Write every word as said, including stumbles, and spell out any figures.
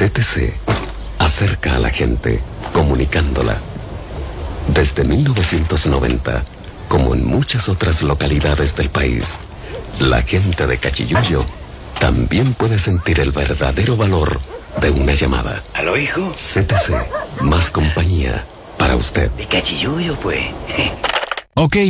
C T C acerca a la gente, comunicándola. Desde mil novecientos noventa, como en muchas otras localidades del país, la gente de Cachiyuyo también puede sentir el verdadero valor de una llamada. ¿Aló, hijo? C T C, más compañía para usted. De Cachiyuyo, pues. Ok,